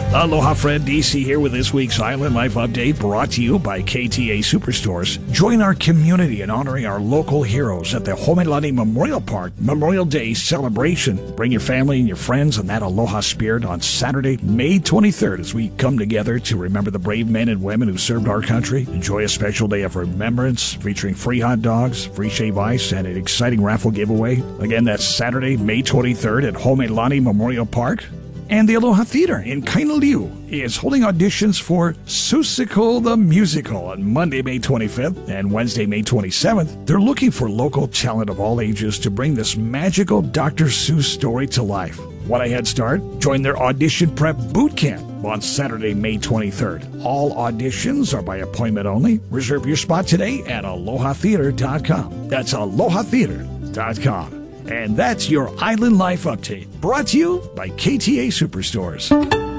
Aloha friend, DC here with this week's Island Life Update brought to you by KTA Superstores. Join our community in honoring our local heroes at the Homelani Memorial Park Memorial Day celebration. Bring your family and your friends in that aloha spirit on Saturday, May 23rd as we come together to remember the brave men and women who served our country. Enjoy a special day of remembrance featuring free hot dogs, free shave ice, and an exciting raffle giveaway. Again, that's Saturday, May 23rd at Homelani Memorial Park. And the Aloha Theater in Kainaliu is holding auditions for Seussical the Musical on Monday, May 25th and Wednesday, May 27th. They're looking for local talent of all ages to bring this magical Dr. Seuss story to life. Want a head start? Join their audition prep boot camp on Saturday, May 23rd. All auditions are by appointment only. Reserve your spot today at alohatheater.com. That's alohatheater.com. And that's your Island Life Update, brought to you by KTA Superstores.